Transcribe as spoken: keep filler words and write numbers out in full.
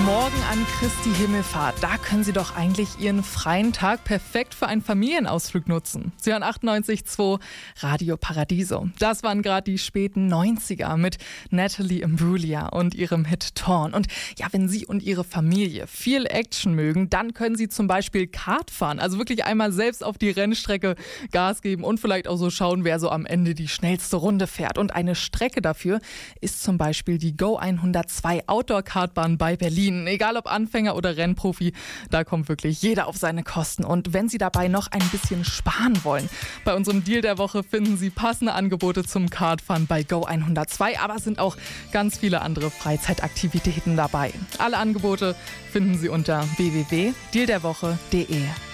Morgen an Christi Himmelfahrt, da können Sie doch eigentlich Ihren freien Tag perfekt für einen Familienausflug nutzen. Sie hören achtundneunzig Komma zwei Radio Paradiso. Das waren gerade die späten neunziger mit Natalie Imbruglia und ihrem Hit Torn. Und ja, wenn Sie und Ihre Familie viel Action mögen, dann können Sie zum Beispiel Kart fahren. Also wirklich einmal selbst auf die Rennstrecke Gas geben und vielleicht auch so schauen, wer so am Ende die schnellste Runde fährt. Und eine Strecke dafür ist zum Beispiel die Go hundertzwei Outdoor-Kartbahn bei Berlin. Egal ob Anfänger oder Rennprofi, da kommt wirklich jeder auf seine Kosten. Und wenn Sie dabei noch ein bisschen sparen wollen, bei unserem Deal der Woche finden Sie passende Angebote zum Kartfahren bei Go hundertzwei, aber es sind auch ganz viele andere Freizeitaktivitäten dabei. Alle Angebote finden Sie unter w w w punkt deal der woche punkt d e.